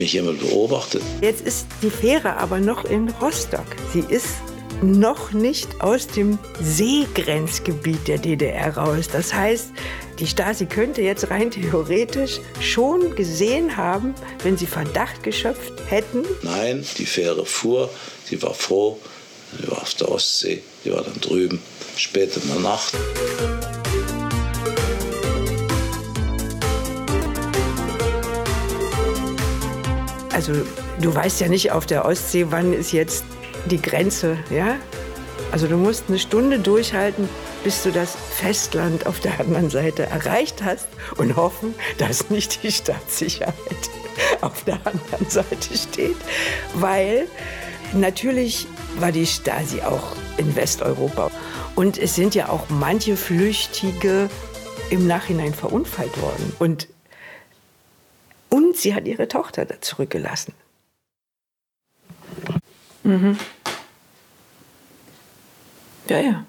Mich jemand beobachtet. Jetzt ist die Fähre aber noch in Rostock. Sie ist noch nicht aus dem Seegrenzgebiet der DDR raus. Das heißt, die Stasi könnte jetzt rein theoretisch schon gesehen haben, wenn sie Verdacht geschöpft hätten. Nein, die Fähre fuhr, sie war froh, sie war auf der Ostsee, sie war dann drüben, spät in der Nacht. Also du weißt ja nicht auf der Ostsee, wann ist jetzt die Grenze, ja? Also du musst eine Stunde durchhalten, bis du das Festland auf der anderen Seite erreicht hast und hoffen, dass nicht die Staatssicherheit auf der anderen Seite steht. Weil natürlich war die Stasi auch in Westeuropa. Und es sind ja auch manche Flüchtige im Nachhinein verunfallt worden. Und sie hat ihre Tochter da zurückgelassen. Mhm. Ja.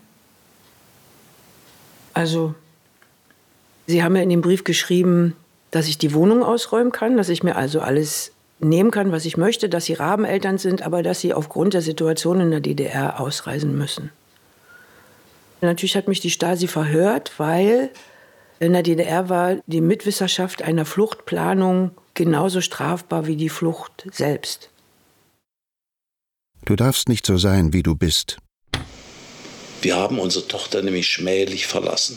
Also, Sie haben ja in dem Brief geschrieben, dass ich die Wohnung ausräumen kann, dass ich mir also alles nehmen kann, was ich möchte, dass Sie Rabeneltern sind, aber dass Sie aufgrund der Situation in der DDR ausreisen müssen. Natürlich hat mich die Stasi verhört, weil in der DDR war die Mitwisserschaft einer Fluchtplanung genauso strafbar wie die Flucht selbst. Du darfst nicht so sein, wie du bist. Wir haben unsere Tochter nämlich schmählich verlassen.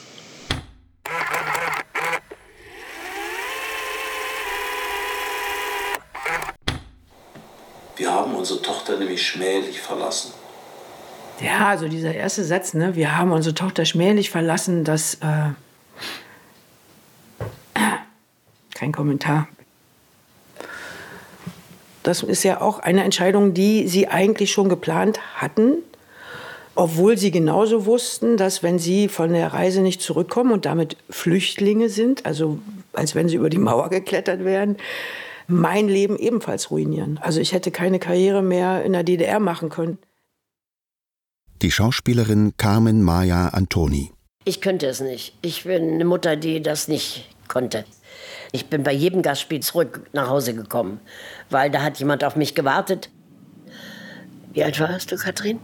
Wir haben unsere Tochter nämlich schmählich verlassen. Ja, also dieser erste Satz, ne, wir haben unsere Tochter schmählich verlassen, das, kein Kommentar. Das ist ja auch eine Entscheidung, die Sie eigentlich schon geplant hatten, obwohl Sie genauso wussten, dass wenn Sie von der Reise nicht zurückkommen und damit Flüchtlinge sind, also als wenn Sie über die Mauer geklettert wären, mein Leben ebenfalls ruinieren. Also ich hätte keine Karriere mehr in der DDR machen können. Die Schauspielerin Carmen Maya Antoni. Ich könnte es nicht. Ich bin eine Mutter, die das nicht konnte. Ich bin bei jedem Gastspiel zurück nach Hause gekommen, weil da hat jemand auf mich gewartet. Wie alt warst du, Katrin?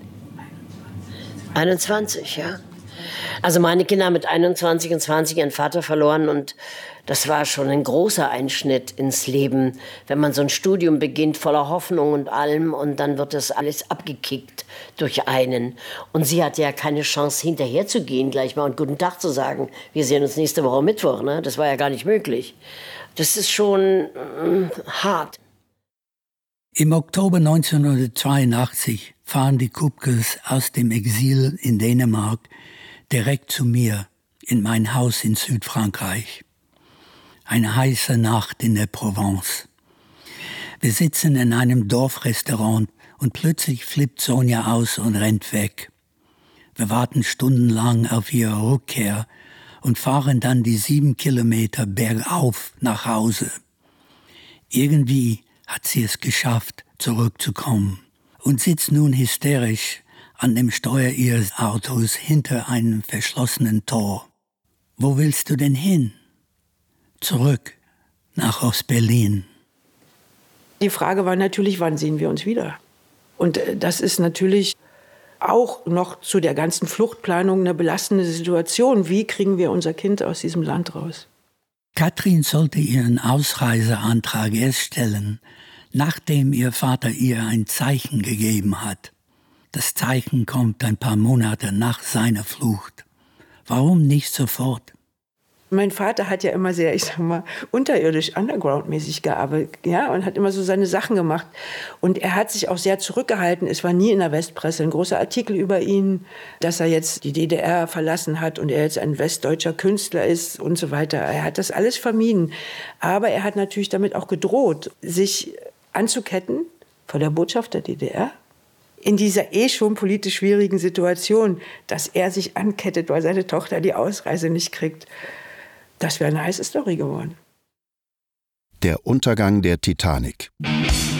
21, ja. Also meine Kinder haben mit 21 und 20 ihren Vater verloren und das war schon ein großer Einschnitt ins Leben, wenn man so ein Studium beginnt voller Hoffnung und allem und dann wird das alles abgekickt durch einen. Und sie hatte ja keine Chance, hinterher zu gehen, gleich mal und guten Tag zu sagen. Wir sehen uns nächste Woche Mittwoch, ne? Das war ja gar nicht möglich. Das ist schon hart. Im Oktober 1982 fahren die Kupkes aus dem Exil in Dänemark direkt zu mir in mein Haus in Südfrankreich. Eine heiße Nacht in der Provence. Wir sitzen in einem Dorfrestaurant und plötzlich flippt Sonja aus und rennt weg. Wir warten stundenlang auf ihre Rückkehr und fahren dann die 7 Kilometer bergauf nach Hause. Irgendwie hat sie es geschafft, zurückzukommen und sitzt nun hysterisch an dem Steuer ihres Autos hinter einem verschlossenen Tor. Wo willst du denn hin? Zurück nach Ostberlin. Die Frage war natürlich, wann sehen wir uns wieder? Und das ist natürlich auch noch zu der ganzen Fluchtplanung eine belastende Situation. Wie kriegen wir unser Kind aus diesem Land raus? Katrin sollte ihren Ausreiseantrag erst stellen, nachdem ihr Vater ihr ein Zeichen gegeben hat. Das Zeichen kommt ein paar Monate nach seiner Flucht. Warum nicht sofort? Mein Vater hat ja immer sehr, unterirdisch, underground-mäßig gearbeitet, ja, und hat immer so seine Sachen gemacht. Und er hat sich auch sehr zurückgehalten. Es war nie in der Westpresse ein großer Artikel über ihn, dass er jetzt die DDR verlassen hat und er jetzt ein westdeutscher Künstler ist und so weiter. Er hat das alles vermieden. Aber er hat natürlich damit auch gedroht, sich anzuketten vor der Botschaft der DDR. In dieser schon politisch schwierigen Situation, dass er sich ankettet, weil seine Tochter die Ausreise nicht kriegt. Das wäre eine heiße Story geworden. Der Untergang der Titanic.